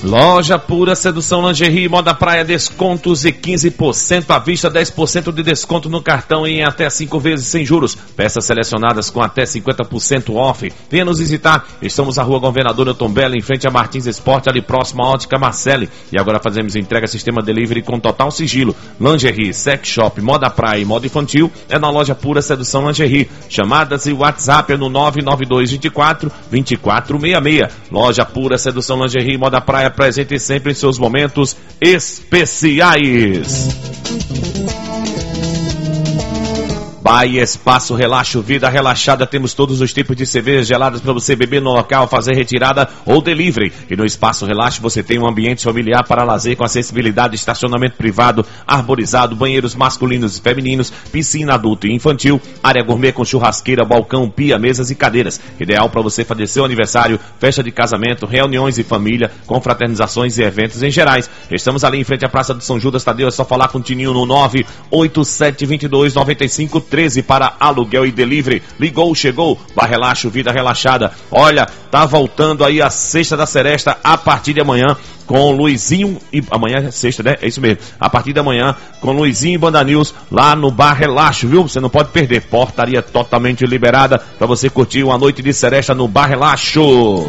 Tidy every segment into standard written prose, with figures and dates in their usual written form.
Loja Pura Sedução Lingerie, moda praia, descontos e 15% à vista, 10% de desconto no cartão e em até 5 vezes sem juros. Peças selecionadas com até 50% off. Venha nos visitar. Estamos na Rua Governador Newton Belo, em frente a Martins Esporte, ali próximo à Ótica Marcelli. E agora fazemos entrega sistema delivery com total sigilo. Lingerie, sex shop, moda praia e moda infantil é na Loja Pura Sedução Lingerie. Chamadas e WhatsApp é no 99224-2466. Loja Pura Sedução Lingerie, moda praia, presente sempre em seus momentos especiais. Bahia Espaço Relaxo, vida relaxada, temos todos os tipos de cervejas geladas para você beber no local, fazer retirada ou delivery. E no Espaço Relaxo você tem um ambiente familiar para lazer com acessibilidade, estacionamento privado, arborizado, banheiros masculinos e femininos, piscina adulto e infantil, área gourmet com churrasqueira, balcão, pia, mesas e cadeiras. Ideal para você fazer seu aniversário, festa de casamento, reuniões de família, confraternizações e eventos em gerais. Estamos ali em frente à Praça de São Judas Tadeu, é só falar com o Tininho no 987229513 para aluguel e delivery. Ligou, chegou, Bar Relaxo, vida relaxada. Olha, tá voltando aí a Sexta da Seresta a partir de amanhã com Luizinho e... Amanhã é sexta, né? É isso mesmo. A partir de amanhã com Luizinho e Banda News lá no Bar Relaxo, viu? Você não pode perder. Portaria totalmente liberada para você curtir uma noite de seresta no Bar Relaxo.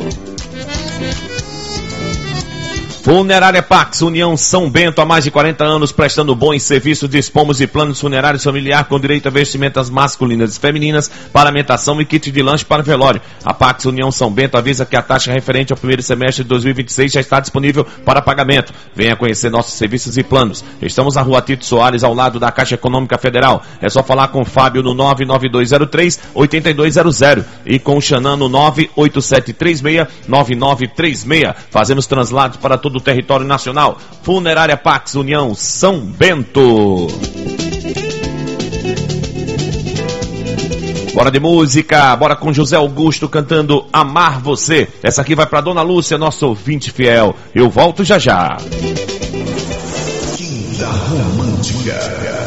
Funerária Pax, União São Bento, há mais de 40 anos, prestando bons serviços, dispomos de planos funerários familiar com direito a vestimentas masculinas e femininas, paramentação e kit de lanche para velório. A Pax União São Bento avisa que a taxa referente ao primeiro semestre de 2026 já está disponível para pagamento. Venha conhecer nossos serviços e planos. Estamos na Rua Tito Soares, ao lado da Caixa Econômica Federal. É só falar com o Fábio no 99203-8200 e com o Xanã no 98736-9936. Fazemos translados para todo do território nacional. Funerária Pax União São Bento. Bora de música, bora com José Augusto cantando Amar Você. Essa aqui vai pra Dona Lúcia, nosso ouvinte fiel. Eu volto já já. Quinta Romântica.